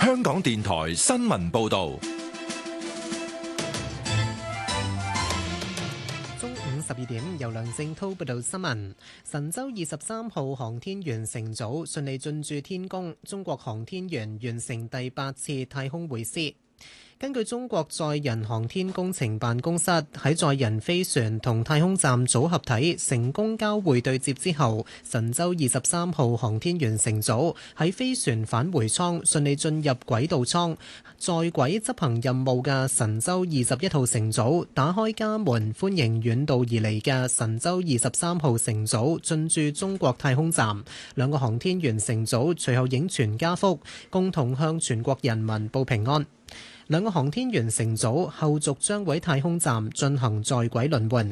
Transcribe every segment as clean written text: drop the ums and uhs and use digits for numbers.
香港電台新聞報道。 中午12點，由梁正滔報道新聞。神舟23號航天員乘組順利進駐天宮，中國航天員完成第8次太空會師。根據中國載人航天工程辦公室喺載人飛船同太空站組合體成功交會對接之後，神舟23號航天員乘組喺飛船返回艙順利進入軌道艙，在軌執行任務嘅神舟21號乘組打開家門，歡迎遠道而嚟嘅神舟23號乘組進駐中國太空站。兩個航天員乘組隨後影全家福，共同向全國人民報平安。兩個航天員乘組後續將會喺太空站進行在軌輪換。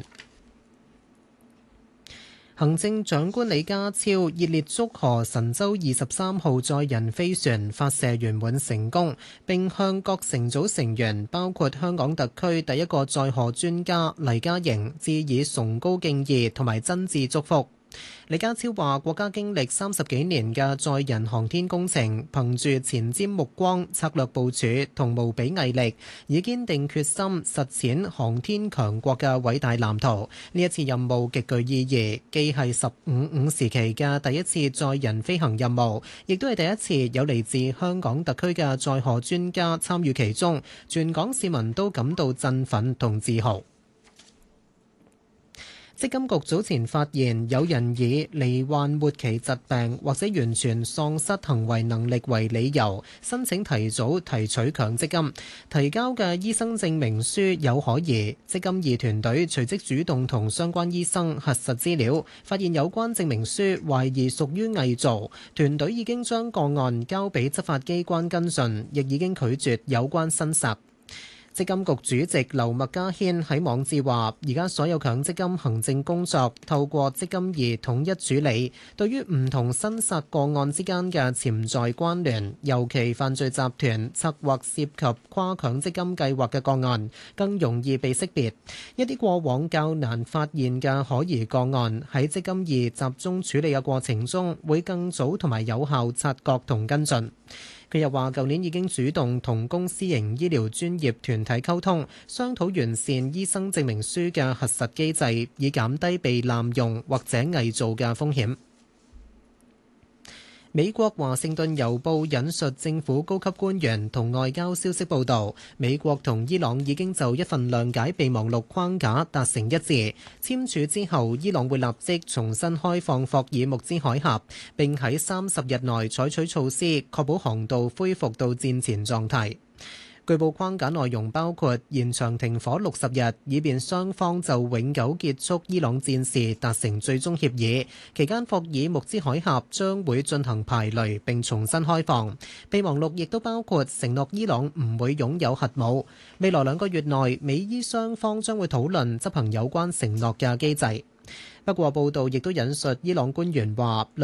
行政長官李家超熱烈祝賀神舟23號載人飛船發射圓滿成功，並向各乘組成員，包括香港特區第一個載荷專家黎嘉瑩致以崇高敬意同埋真摯祝福。李家超話：國家經歷30幾年嘅載人航天工程，憑住前瞻目光、策略部署同無比毅力，以堅定決心實踐航天強國嘅偉大藍圖。呢一次任務極具意義，既係15.5時期嘅第一次載人飛行任務，亦都係第一次有嚟自香港特區嘅載荷專家參與其中，全港市民都感到振奮同自豪。積金局早前發現有人以罹患末期疾病或者完全喪失行為能力為理由，申請提早提取強積金，提交嘅醫生證明書有可疑。積金2團隊隨即主動同相關醫生核實資料，發現有關證明書懷疑屬於偽造。團隊已經將個案交俾執法機關跟進，亦已經拒絕有關申索。積金局主席劉麥嘉軒喺網誌話：而家所有強積金行政工作透過積金2統一處理，對於唔同申索個案之間嘅潛在關聯，尤其犯罪集團策劃涉及跨強積金計劃嘅個案，更容易被識別。一啲過往較難發現嘅可疑個案，喺積金2集中處理嘅過程中，會更早同埋有效察覺同跟進。佢又話：舊年已經主動同公私營醫療專業團體溝通，商討完善醫生證明書嘅核實機制，以減低被濫用或者偽造嘅風險。美國華盛頓郵報引述政府高級官員同外交消息報導，美國同伊朗已經就一份諒解備忘錄框架達成一致，簽署之後，伊朗會立即重新開放霍爾木茲海峽，並喺30日內採取措施，確保航道恢復到戰前狀態。據報框架內容包括延長停火60日，以便雙方就永久結束伊朗戰事達成最終協議。期間，霍爾木茲海峽將會進行排雷並重新開放。備忘錄亦都包括承諾伊朗唔會擁有核武。未來2個月內，美伊雙方將會討論執行有關承諾嘅機制。不過報道亦都引述伊朗官員話，